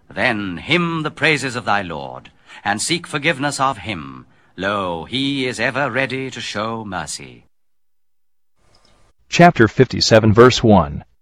Then hymn the praises of thy Lord, and seek forgiveness of him. Lo, he is ever ready to show mercy. Chapter 57, verse 1.